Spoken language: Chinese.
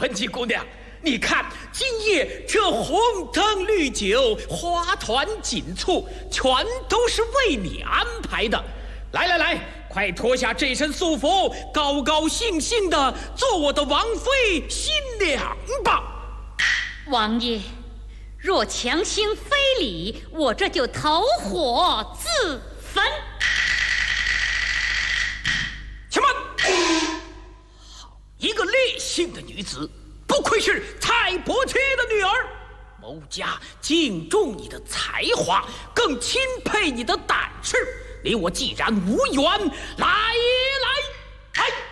文姬姑娘，你看今夜这红灯绿酒、花团锦簇，全都是为你安排的。来来来，快脱下这身素服，高高兴兴的做我的王妃新娘吧。 王爷，若强行非礼，我这就投火自焚。 且慢！好一个烈性的女子，不愧是蔡伯缺的女儿。某家敬重你的才华，更钦佩你的胆识。离我既然无缘，来也来！